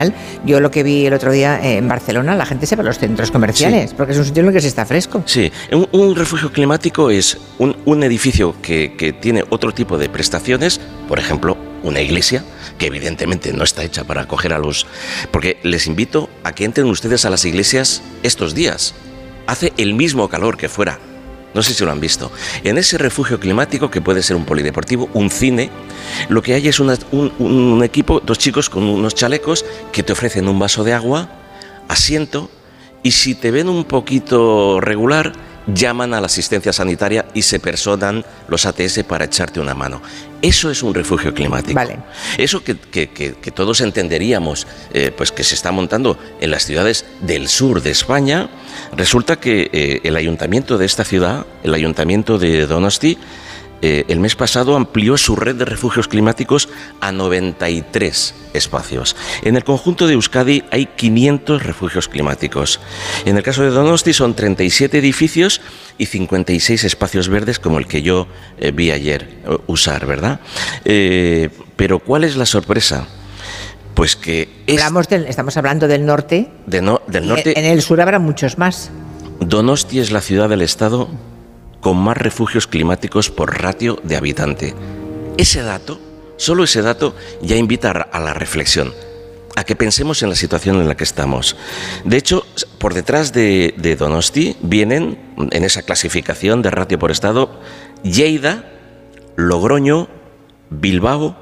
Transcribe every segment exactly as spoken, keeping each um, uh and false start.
Yo lo que vi el otro día en Barcelona, la gente se va a los centros comerciales, sí, porque es un sitio en el que se está fresco. Sí, un, un refugio climático es un, un edificio que, que tiene otro tipo de prestaciones, por ejemplo, una iglesia, que evidentemente no está hecha para acoger a los... Porque les invito a que entren ustedes a las iglesias estos días. Hace el mismo calor que fuera. No sé si lo han visto. En ese refugio climático, que puede ser un polideportivo, un cine, lo que hay es una, un, un equipo, dos chicos con unos chalecos que te ofrecen un vaso de agua, asiento, y si te ven un poquito regular, llaman a la asistencia sanitaria y se personan los A T S para echarte una mano. Eso es un refugio climático. Vale. Eso que, que, que, que todos entenderíamos, eh, pues que se está montando en las ciudades del sur de España. Resulta que eh, el ayuntamiento de esta ciudad, el ayuntamiento de Donosti, eh, el mes pasado amplió su red de refugios climáticos a noventa y tres espacios. En el conjunto de Euskadi hay quinientos refugios climáticos. En el caso de Donosti son treinta y siete edificios y cincuenta y seis espacios verdes, como el que yo eh, vi ayer eh, usar, ¿verdad? Eh, pero ¿cuál es la sorpresa? Pues que... Es Hablamos del, estamos hablando del norte. De no, del norte. En el sur habrá muchos más. Donosti es la ciudad del estado con más refugios climáticos por ratio de habitante. Ese dato, solo ese dato, ya invita a la reflexión, a que pensemos en la situación en la que estamos. De hecho, por detrás de, de Donosti vienen, en esa clasificación de ratio por estado, Lleida, Logroño, Bilbao,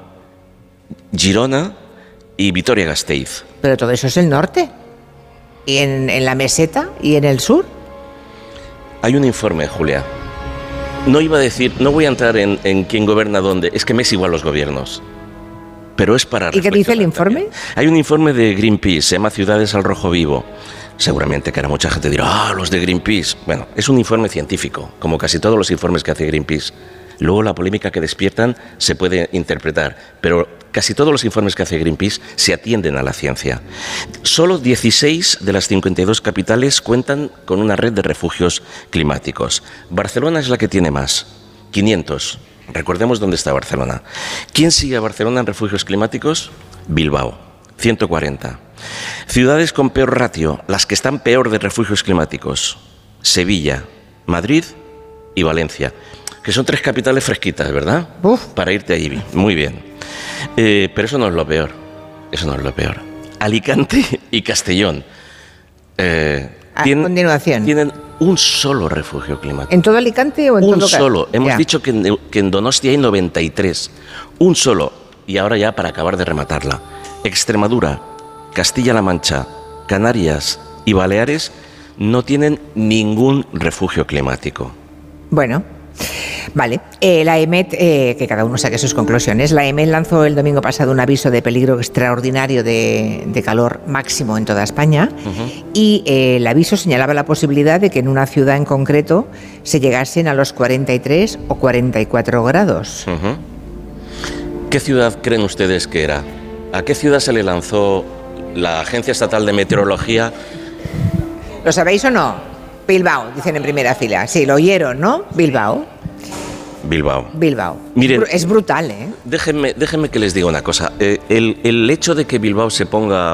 Girona y Vitoria-Gasteiz. Pero todo eso es el norte. ¿Y en, en la meseta y en el sur? Hay un informe, Julia. No iba a decir, no voy a entrar en, en quién gobierna dónde, es que me es igual los gobiernos. Pero es para... ¿Y qué dice el informe? También. Hay un informe de Greenpeace, se llama Ciudades al Rojo Vivo. Seguramente que ahora mucha gente dirá, ah, los de Greenpeace. Bueno, es un informe científico, como casi todos los informes que hace Greenpeace. Luego la polémica que despiertan se puede interpretar, pero casi todos los informes que hace Greenpeace se atienden a la ciencia. Solo dieciséis de las cincuenta y dos capitales cuentan con una red de refugios climáticos. Barcelona es la que tiene más, quinientos. Recordemos dónde está Barcelona. ¿Quién sigue a Barcelona en refugios climáticos? Bilbao, ciento cuarenta. Ciudades con peor ratio, las que están peor de refugios climáticos: Sevilla, Madrid y Valencia. Que son tres capitales fresquitas, ¿verdad? Uf. Para irte allí. Muy bien. Eh, pero eso no es lo peor. Eso no es lo peor. Alicante y Castellón eh, A tienen, continuación. tienen un solo refugio climático. ¿En todo Alicante o en un todo? Un solo. Hemos ya. dicho que en, que en Donosti hay noventa y tres. Un solo. Y ahora ya para acabar de rematarla. Extremadura, Castilla-La Mancha, Canarias y Baleares no tienen ningún refugio climático. Bueno. Vale, eh, la E M E T, eh, que cada uno saque sus conclusiones, la E M E T lanzó el domingo pasado un aviso de peligro extraordinario de, de calor máximo en toda España. Uh-huh. Y eh, el aviso señalaba la posibilidad de que en una ciudad en concreto se llegasen a los cuarenta y tres o cuarenta y cuatro grados. Uh-huh. ¿Qué ciudad creen ustedes que era? ¿A qué ciudad se le lanzó la Agencia Estatal de Meteorología? ¿Lo sabéis o no? Bilbao, dicen en primera fila. Sí, lo oyeron, ¿no? Bilbao. Bilbao. Bilbao. Miren, es brutal, ¿eh? Déjenme, déjenme que les diga una cosa. Eh, el, el hecho de que Bilbao se ponga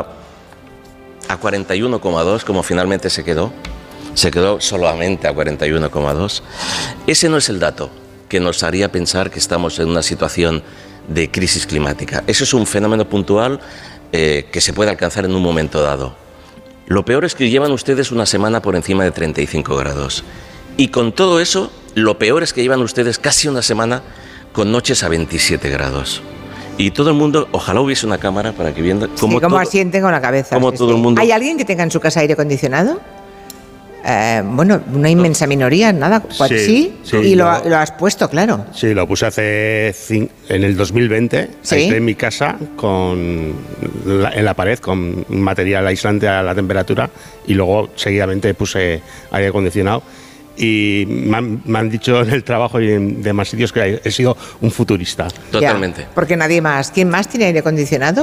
a cuarenta y uno coma dos, como finalmente se quedó, se quedó solamente a cuarenta y uno coma dos, ese no es el dato que nos haría pensar que estamos en una situación de crisis climática. Eso es un fenómeno puntual eh, que se puede alcanzar en un momento dado. Lo peor es que llevan ustedes una semana por encima de treinta y cinco grados. Y con todo eso, lo peor es que llevan ustedes casi una semana con noches a veintisiete grados. Y todo el mundo, ojalá hubiese una cámara para que viendo cómo, sí, cómo asienten con la cabeza. Como sí, todo sí. el mundo. ¿Hay alguien que tenga en su casa aire acondicionado? Eh, bueno, una inmensa minoría, nada. Sí, sí, sí y lo, lo has puesto, claro. Sí, lo puse hace cinco, en el dos mil veinte, ¿sí? Aislé en mi casa con la, en la pared con material aislante a la temperatura y luego seguidamente puse aire acondicionado. Y me han, me han dicho en el trabajo y en demás sitios que he sido un futurista. Totalmente. Ya, porque nadie más. ¿Quién más tiene aire acondicionado?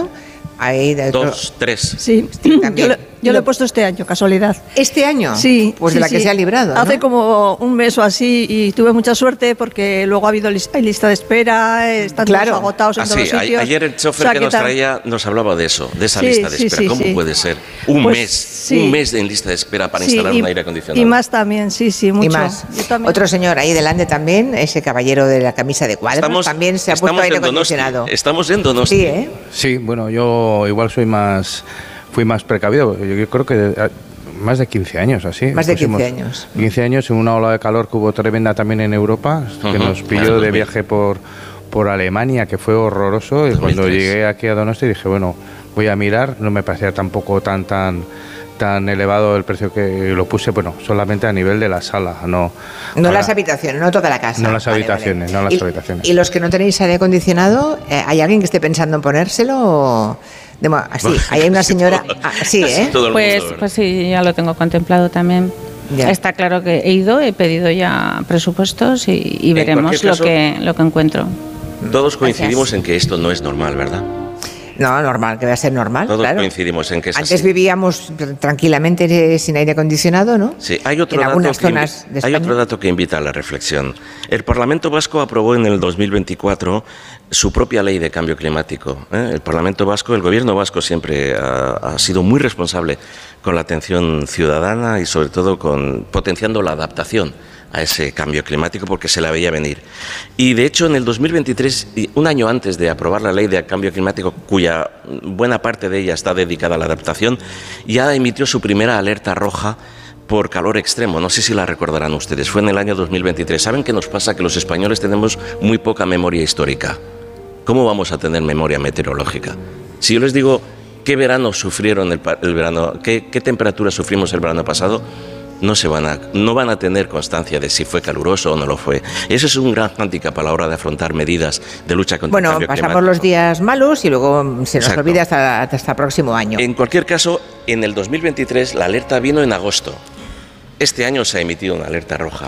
Ahí de otro... Dos, tres. Sí, yo, lo, yo lo he puesto este año, casualidad. ¿Este año? Sí. Pues sí, de la sí. que se ha librado, ¿no? Hace como un mes o así y tuve mucha suerte porque luego ha habido lis hay lista de espera, están claro. todos agotados en Ah, todos sí, los sitios. ayer el chofer O sea, que que nos tal... traía nos hablaba de eso, de esa sí, lista de sí, espera. sí, ¿Cómo sí. puede ser? Un Pues, mes, sí. un mes en lista de espera para Sí, instalar y, un aire acondicionado. Y más también, sí, sí, mucho. Y más. También. Otro señor ahí delante también, ese caballero de la camisa de cuadros, Estamos, también se ha puesto aire acondicionado. Estamos en Donosti. Sí, ¿eh? Sí, bueno, yo igual soy más, fui más precavido. Yo, yo creo que eh, más de quince años, así. Más de Pusimos quince años. quince años en una ola de calor que hubo tremenda también en Europa, que Ujú. nos pilló de viaje por, por Alemania, que fue horroroso. Y cuando llegué aquí a Donosti dije, bueno, voy a mirar, no me parecía tampoco tan, tan... tan elevado el precio que lo puse, bueno, solamente a nivel de la sala, no... No ahora, las habitaciones, no toda la casa. No las Vale, habitaciones, vale. no las ¿Y, habitaciones. ¿Y los que no tenéis aire acondicionado, eh, hay alguien que esté pensando en ponérselo? O... De, mo- sí, ahí hay una señora... Ah, sí, ¿eh? Todo el Pues, mundo, pues sí, ya lo tengo contemplado también. Ya. Está claro que he ido, he pedido ya presupuestos y, y En veremos cualquier lo caso, que, lo que encuentro. Todos coincidimos Gracias. en que esto no es normal, ¿verdad? No, normal, que va a ser normal, Todos claro. coincidimos en que es Antes así. vivíamos tranquilamente sin aire acondicionado, ¿no? Sí, hay otro, en dato algunas que, zonas de hay España. otro dato que invita a la reflexión. El Parlamento Vasco aprobó en el dos mil veinticuatro su propia ley de cambio climático. ¿eh? El Parlamento Vasco, el Gobierno vasco siempre ha, ha sido muy responsable con la atención ciudadana y sobre todo con potenciando la adaptación a ese cambio climático porque se la veía venir. Y de hecho en el dos mil veintitrés, un año antes de aprobar la ley de cambio climático, cuya buena parte de ella está dedicada a la adaptación, ya emitió su primera alerta roja por calor extremo. No sé si la recordarán ustedes, fue en el año dos mil veintitrés. ¿Saben qué nos pasa? Que los españoles tenemos muy poca memoria histórica. ¿Cómo vamos a tener memoria meteorológica? Si yo les digo qué verano sufrieron el, el verano, qué, qué temperatura sufrimos el verano pasado, no se van a, no van a tener constancia de si fue caluroso o no lo fue. Eso es un gran hándicap a la hora de afrontar medidas de lucha contra Bueno, el cambio pasamos climático. los días malos y luego se nos Exacto. olvida hasta, hasta el próximo año. En cualquier caso, en el dos mil veintitrés la alerta vino en agosto. Este año se ha emitido una alerta roja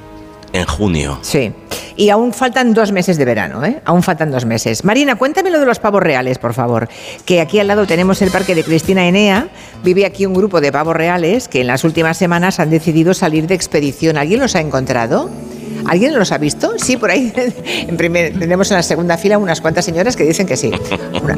en junio. Sí, y aún faltan dos meses de verano, ¿eh? Aún faltan dos meses. Marina, cuéntame lo de los pavos reales, por favor. Que aquí al lado tenemos el parque de Cristina Enea. Vive aquí un grupo de pavos reales que en las últimas semanas han decidido salir de expedición. ¿Alguien los ha encontrado? ¿Alguien los ha visto? Sí, por ahí en primer, tenemos en la segunda fila unas cuantas señoras que dicen que sí. Una.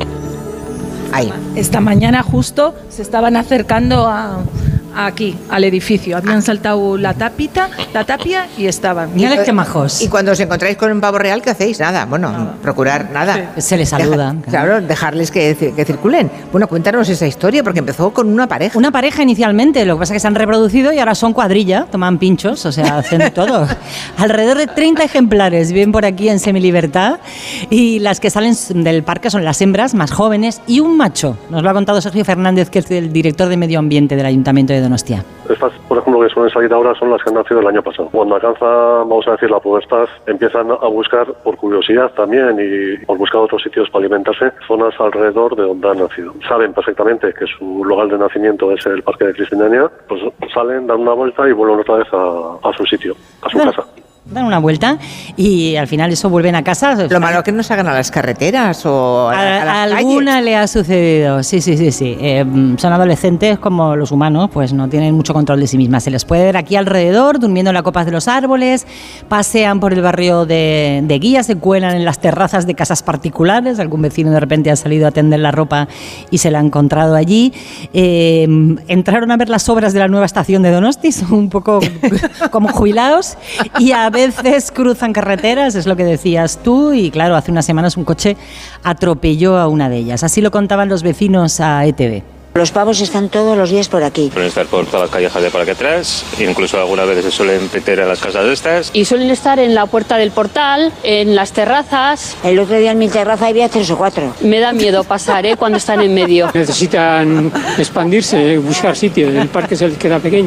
Ahí. Esta mañana justo se estaban acercando a, a aquí, al edificio. Habían saltado la tapita, la tapia y estaban. Mira qué majos. Y cuando os encontráis con un pavo real, ¿qué hacéis? Nada, bueno, Nada. procurar nada. Se les saluda. Deja- claro, dejarles que, que circulen. Bueno, cuéntanos esa historia, porque empezó con una pareja. Una pareja inicialmente, lo que pasa es que se han reproducido y ahora son cuadrilla, toman pinchos, o sea, hacen todo. Alrededor de treinta ejemplares viven por aquí en semilibertad y las que salen del parque son las hembras más jóvenes y un macho. Nos lo ha contado Sergio Fernández, que es el director de Medio Ambiente del Ayuntamiento de Donostia. Estas, por ejemplo, que suelen salir ahora son las que han nacido el año pasado. Cuando alcanza, vamos a decir, la pubertad, empiezan a buscar, por curiosidad también y por buscar otros sitios para alimentarse, zonas alrededor de donde han nacido. Saben perfectamente que su lugar de nacimiento es el Parque de Cristina Enea, pues salen, dan una vuelta y vuelven otra vez a, a su sitio, a su Bueno, casa. Dan una vuelta y al final eso vuelven a casa. Lo malo es que no salgan a las carreteras o a, A, a las a alguna calles. le ha sucedido, sí, sí, sí, sí. Eh, son adolescentes como los humanos, pues no tienen mucho control de sí mismas. Se les puede ver aquí alrededor, durmiendo en las copas de los árboles, pasean por el barrio de, de Guía, se cuelan en las terrazas de casas particulares. Algún vecino de repente ha salido a tender la ropa y se la ha encontrado allí. Eh, entraron a ver las obras de la nueva estación de Donosti, son un poco como jubilados y a veces cruzan carreteras, es lo que decías tú, y claro, hace unas semanas un coche atropelló a una de ellas. Así lo contaban los vecinos a E T V. Los pavos están todos los días por aquí. Suelen estar por todas las callejas de por aquí atrás, incluso algunas veces se suelen meter en las casas de estas. Y suelen estar en la puerta del portal, en las terrazas. El otro día en mi terraza había tres o cuatro. Me da miedo pasar, ¿eh? Cuando están en medio. Necesitan expandirse, buscar sitio, el parque se les queda pequeño.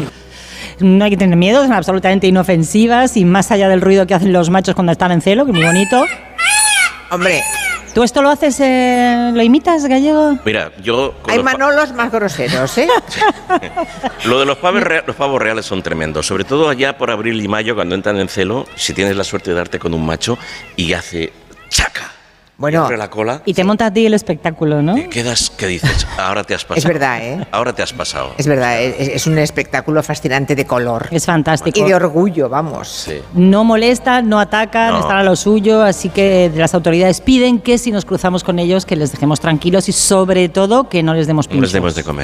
No hay que tener miedo, son absolutamente inofensivas y más allá del ruido que hacen los machos cuando están en celo, que es muy bonito. Hombre, ¿tú esto lo haces, eh, lo imitas, gallego? Mira, yo... con hay los pa- manolos más groseros, ¿eh? Lo de los pavos, rea- los pavos reales son tremendos, sobre todo allá por abril y mayo cuando entran en celo, si tienes la suerte de darte con un macho y hace chaca, Bueno, y abre la cola. Y te montas a ti el espectáculo, ¿no? Y quedas, ¿qué dices? Ahora te has pasado. Es verdad, ¿eh? Ahora te has pasado. Es verdad, es, es un espectáculo fascinante de color. Es fantástico. Y de orgullo, vamos. Sí. No molestan, no atacan, No. están a lo suyo, así que las autoridades piden que si nos cruzamos con ellos que les dejemos tranquilos y sobre todo que no les demos No pinchos. les demos de comer.